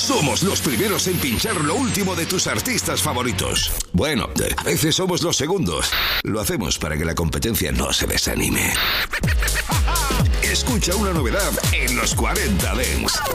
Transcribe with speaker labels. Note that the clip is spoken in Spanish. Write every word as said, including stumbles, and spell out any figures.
Speaker 1: Somos los primeros en pinchar lo último de tus artistas favoritos. Bueno, a veces somos los segundos. Lo hacemos para que la competencia no se desanime. Escucha una novedad en los cuarenta Dance.